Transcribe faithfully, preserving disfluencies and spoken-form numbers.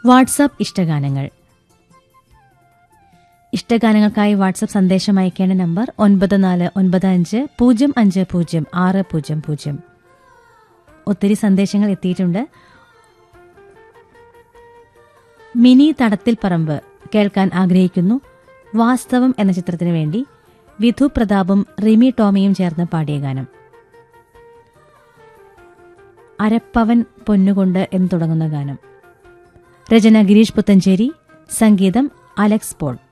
WhatsApp ഇഷ്ടഗാനങ്ങൾ. ഇഷ്ടഗാനങ്ങൾക്കായി WhatsApp സന്ദേശം അയക്കേണ്ട നമ്പർ ഒൻപത് നാല് ഒൻപത് അഞ്ച് പൂജ്യം അഞ്ച് പൂജ്യം ആറ് പൂജ്യം പൂജ്യം. ഒത്തിരി സന്ദേശങ്ങൾ എത്തിയിട്ടുണ്ട്. മിനി തടത്തിൽ പറമ്പ് കേൾക്കാൻ ആഗ്രഹിക്കുന്നു. വാസ്തവം എന്ന ചിത്രത്തിനു വേണ്ടി വിധു പ്രതാപും റിമി ടോമിയും ചേർന്ന് പാടിയ ഗാനം. അരപ്പവൻ പൊന്നുകൊണ്ട് എന്ന് തുടങ്ങുന്ന ഗാനം. രചന ഗിരീഷ് പുത്തഞ്ചേരി, സംഗീതം അലക്സ് പോൾ.